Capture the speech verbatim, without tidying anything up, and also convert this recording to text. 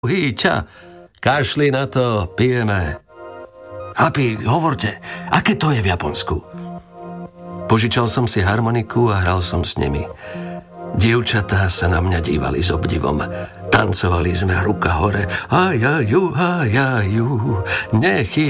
Hýťa, kašli na to, pijeme. Chlapi, hovorte, aké to je v Japonsku? Požičal som si harmoniku a hral som s nimi. Dievčatá sa na mňa dívali s obdivom. Tancovali sme ruka hore. Hajaju, hajaju, nechy